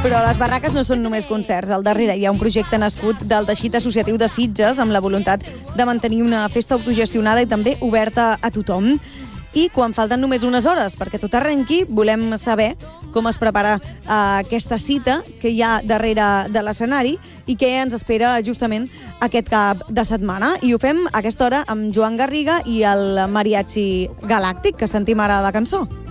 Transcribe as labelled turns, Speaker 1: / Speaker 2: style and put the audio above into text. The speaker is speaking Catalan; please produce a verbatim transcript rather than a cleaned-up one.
Speaker 1: Però les barraques no són només concerts. Al darrere hi ha un projecte nascut del teixit associatiu de Sitges amb la voluntat de mantenir una festa autogestionada i també oberta a tothom. I quan falten només unes hores perquè tot arrenqui, volem saber com es prepara uh, aquesta cita que hi ha darrere de l'escenari i què ens espera justament aquest cap de setmana. I ho fem a aquesta hora amb Joan Garriga i el Mariachi Galàctic, que sentim ara la cançó.